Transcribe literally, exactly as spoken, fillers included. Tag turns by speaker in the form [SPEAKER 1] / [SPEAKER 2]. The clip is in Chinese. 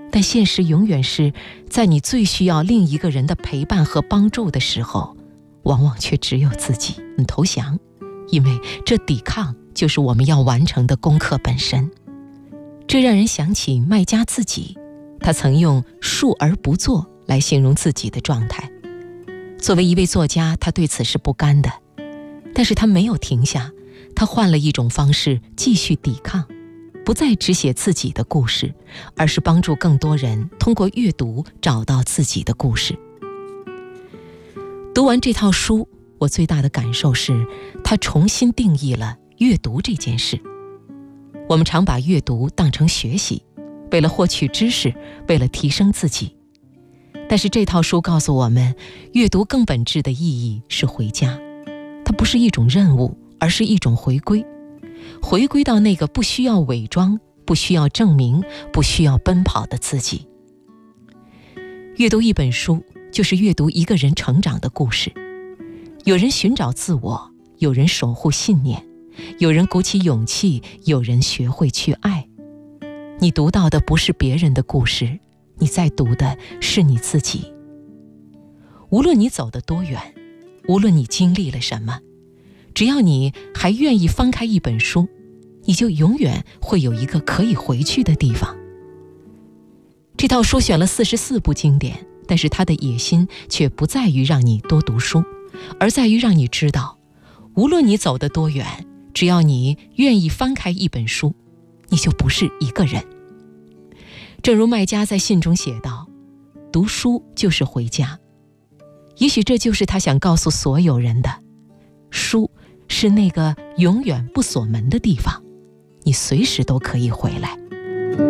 [SPEAKER 1] 但现实永远是在你最需要另一个人的陪伴和帮助的时候，往往却只有自己你投降，因为这抵抗就是我们要完成的功课本身。这让人想起麦家自己，他曾用述而不作来形容自己的状态。作为一位作家，他对此是不甘的，但是他没有停下，他换了一种方式继续抵抗，不再只写自己的故事，而是帮助更多人通过阅读找到自己的故事。读完这套书，我最大的感受是，它重新定义了阅读这件事。我们常把阅读当成学习，为了获取知识，为了提升自己。但是这套书告诉我们，阅读更本质的意义是回家，它不是一种任务，而是一种回归，回归到那个不需要伪装、不需要证明、不需要奔跑的自己。阅读一本书，就是阅读一个人成长的故事。有人寻找自我，有人守护信念，有人鼓起勇气，有人学会去爱。你读到的不是别人的故事，你在读的是你自己。无论你走得多远，无论你经历了什么，只要你还愿意翻开一本书，你就永远会有一个可以回去的地方。这套书选了四十四部经典，但是它的野心却不在于让你多读书，而在于让你知道，无论你走得多远，只要你愿意翻开一本书，你就不是一个人。正如麦家在信中写道，读书就是回家。也许这就是他想告诉所有人的，书是那个永远不锁门的地方，你随时都可以回来。